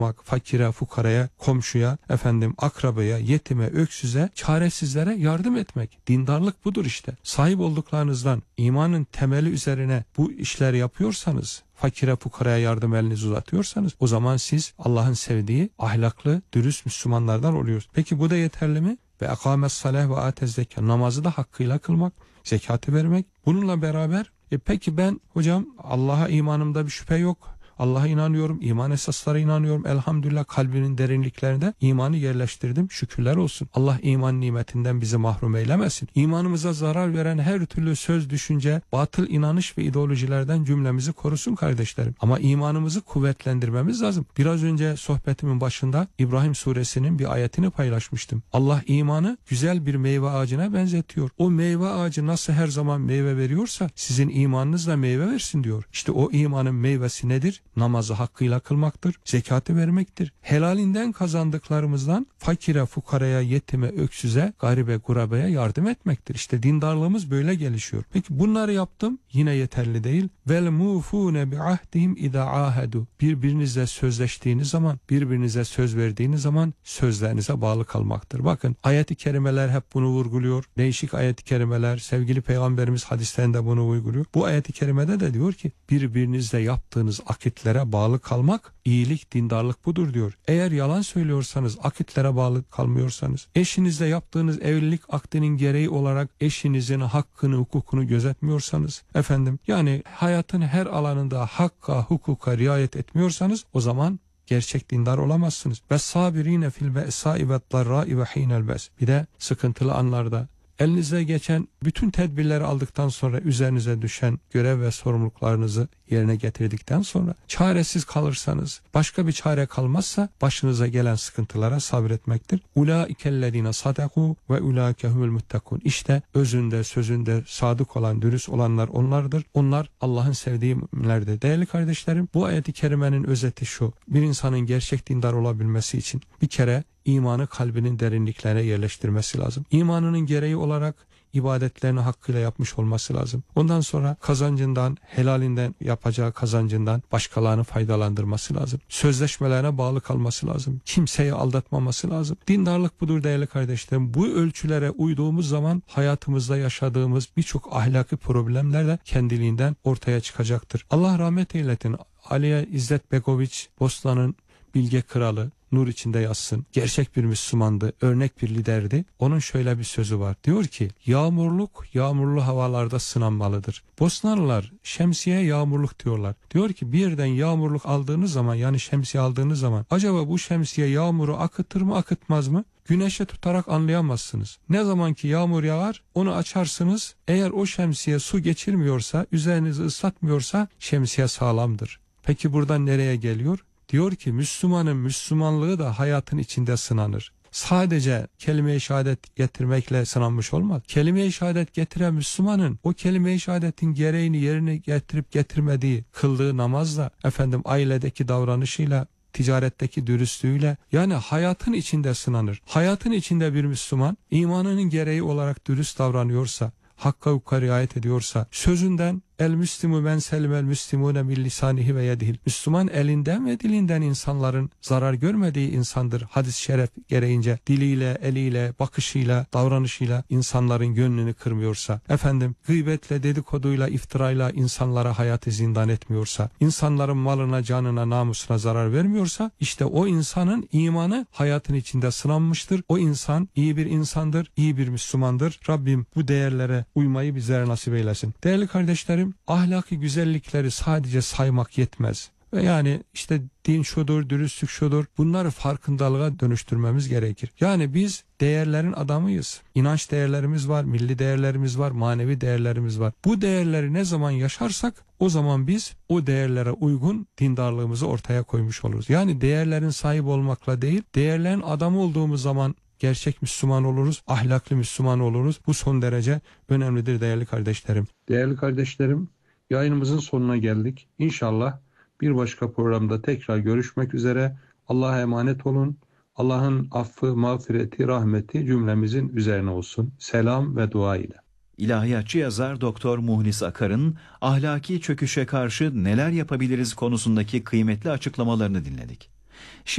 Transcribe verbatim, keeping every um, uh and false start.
fakire, fukaraya, komşuya, efendim akrabaya, yetime, öksüze, çaresizlere yardım etmek. Dindarlık budur işte. Sahip olduklarınızdan imanın temeli üzerine bu işleri yapıyorsanız, fakire, fukaraya yardım elinizi uzatıyorsanız, o zaman siz Allah'ın sevdiği ahlaklı, dürüst Müslümanlardan oluyorsunuz. Peki bu da yeterli mi? Ve akames salah ve atez zekat. Namazı da hakkıyla kılmak, zekatı vermek. Bununla beraber e peki ben hocam Allah'a imanımda bir şüphe yok. Allah'a inanıyorum, iman esaslara inanıyorum. Elhamdülillah kalbinin derinliklerinde imanı yerleştirdim. Şükürler olsun. Allah iman nimetinden bizi mahrum eylemesin. İmanımıza zarar veren her türlü söz, düşünce, batıl inanış ve ideolojilerden cümlemizi korusun kardeşlerim. Ama imanımızı kuvvetlendirmemiz lazım. Biraz önce sohbetimin başında İbrahim suresinin bir ayetini paylaşmıştım. Allah imanı güzel bir meyve ağacına benzetiyor. O meyve ağacı nasıl her zaman meyve veriyorsa sizin imanınız da meyve versin diyor. İşte o imanın meyvesi nedir? Namazı hakkıyla kılmaktır, zekatı vermektir. Helalinden kazandıklarımızdan fakire, fukaraya, yetime, öksüze, garibe, gurabeye yardım etmektir. İşte dindarlığımız böyle gelişiyor. Peki bunları yaptım, yine yeterli değil. Vel mufune bi ahdihim iza ahadu. Birbirinizle sözleştiğiniz zaman, birbirinize söz verdiğiniz zaman sözlerinize bağlı kalmaktır. Bakın ayet-i kerimeler hep bunu vurguluyor. Değişik ayet-i kerimeler, sevgili Peygamberimiz hadislerinde bunu uyguluyor. Bu ayet-i kerimede de diyor ki birbirinizle yaptığınız akitlere bağlı kalmak, iyilik, dindarlık budur diyor. Eğer yalan söylüyorsanız, akitlere bağlı kalmıyorsanız, eşinizle yaptığınız evlilik akdinin gereği olarak eşinizin hakkını, hukukunu gözetmiyorsanız, efendim yani hayatın her alanında hakka, hukuka riayet etmiyorsanız, o zaman gerçek dindar olamazsınız. Ve sabirine fil be'sâi ve darrâi ve hînel bes. Bir de sıkıntılı anlarda elinize geçen bütün tedbirleri aldıktan sonra üzerinize düşen görev ve sorumluluklarınızı yerine getirdikten sonra çaresiz kalırsanız, başka bir çare kalmazsa başınıza gelen sıkıntılara sabretmektir. Ulaikellezine sadaku ve ulaikehumul muttakun. İşte özünde, sözünde sadık olan, dürüst olanlar onlardır. Onlar Allah'ın sevdiği müminlerdir. Değerli kardeşlerim, bu ayet-i kerimenin özeti şu: bir insanın gerçek dindar olabilmesi için bir kere imanı kalbinin derinliklerine yerleştirmesi lazım. İmanının gereği olarak ibadetlerini hakkıyla yapmış olması lazım. Ondan sonra kazancından, helalinden yapacağı kazancından başkalarını faydalandırması lazım. Sözleşmelerine bağlı kalması lazım. Kimseyi aldatmaması lazım. Dindarlık budur değerli kardeşlerim. Bu ölçülere uyduğumuz zaman hayatımızda yaşadığımız birçok ahlaki problemler de kendiliğinden ortaya çıkacaktır. Allah rahmet eylesin. Aliye İzzet Begoviç Bosna'nın bilge kralı, nur içinde yatsın, gerçek bir Müslümandı, örnek bir liderdi. Onun şöyle bir sözü var. Diyor ki, yağmurluk yağmurlu havalarda sınanmalıdır. Bosnalılar şemsiye yağmurluk diyorlar. Diyor ki bir yerden yağmurluk aldığınız zaman, yani şemsiye aldığınız zaman, acaba bu şemsiye yağmuru akıtır mı akıtmaz mı? Güneşe tutarak anlayamazsınız. Ne zaman ki yağmur yağar, onu açarsınız. Eğer o şemsiye su geçirmiyorsa, üzerinizi ıslatmıyorsa şemsiye sağlamdır. Peki buradan nereye geliyor? Diyor ki Müslümanın Müslümanlığı da hayatın içinde sınanır. Sadece kelime-i şehadet getirmekle sınanmış olmaz. Kelime-i şehadet getiren Müslümanın o kelime-i şehadetin gereğini yerine getirip getirmediği, kıldığı namazla, efendim ailedeki davranışıyla, ticaretteki dürüstlüğüyle, yani hayatın içinde sınanır. Hayatın içinde bir Müslüman imanının gereği olarak dürüst davranıyorsa, hakka hukuka riayet ediyorsa, sözünden el müslimu men selimel müslimune min lisanihi ve yedihil. Müslüman elinden ve dilinden insanların zarar görmediği insandır. Hadis-i şeref gereğince diliyle, eliyle, bakışıyla, davranışıyla insanların gönlünü kırmıyorsa, efendim gıybetle, dedikoduyla, iftirayla insanlara hayatı zindan etmiyorsa, insanların malına, canına, namusuna zarar vermiyorsa, işte o insanın imanı hayatın içinde sınanmıştır. O insan iyi bir insandır, iyi bir Müslümandır. Rabbim bu değerlere uymayı bizlere nasip eylesin. Değerli kardeşlerim, ahlaki güzellikleri sadece saymak yetmez. Ve yani işte din şudur, dürüstlük şudur. Bunları farkındalığa dönüştürmemiz gerekir. Yani biz değerlerin adamıyız. İnanç değerlerimiz var, milli değerlerimiz var, manevi değerlerimiz var. Bu değerleri ne zaman yaşarsak o zaman biz o değerlere uygun dindarlığımızı ortaya koymuş oluruz. Yani değerlerin sahibi olmakla değil, değerlerin adamı olduğumuz zaman gerçek Müslüman oluruz, ahlaklı Müslüman oluruz. Bu son derece önemlidir değerli kardeşlerim. Değerli kardeşlerim, yayınımızın sonuna geldik. İnşallah bir başka programda tekrar görüşmek üzere. Allah'a emanet olun. Allah'ın affı, mağfireti, rahmeti cümlemizin üzerine olsun. Selam ve dua ile. İlahiyatçı yazar Doktor Muhlis Akar'ın ahlaki çöküşe karşı neler yapabiliriz konusundaki kıymetli açıklamalarını dinledik. Şimdi